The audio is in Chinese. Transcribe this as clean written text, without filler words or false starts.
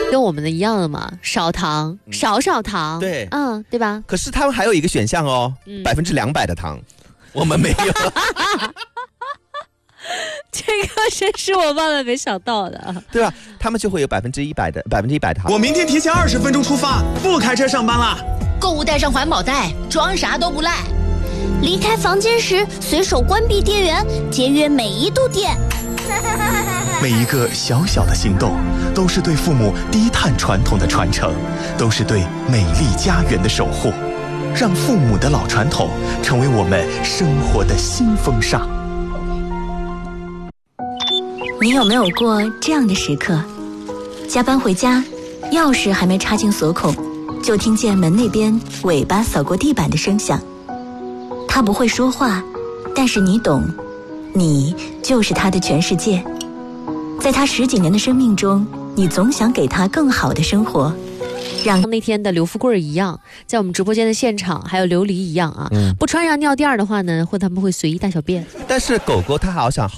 跟我们的一样的嘛，少糖，少糖， 对， 对吧？ 可是他们还有一个选项哦，200%的糖，我们没有。 这个真是我万万没想到的， 对吧？他们就会有100%糖。 我明天提前20分钟出发，不开车上班啦。 购物带上环保袋，装啥都不赖。离开房间时，随手关闭电源，节约每一度电。 每一个小小的行动，都是对父母低碳传统的传承，都是对美丽家园的守护。让父母的老传统成为我们生活的新风尚。 你有没有过这样的时刻？加班回家，钥匙还没插进锁孔，就听见门那边尾巴扫过地板的声响。他不会说话，但是你懂，你就是他的全世界。在他10几年的生命中，你总想给他更好的生活，让那天的刘富贵一样，在我们直播间的现场，还有琉璃一样啊，不穿上尿垫的话呢，他们会随意大小便。 但是狗狗它好像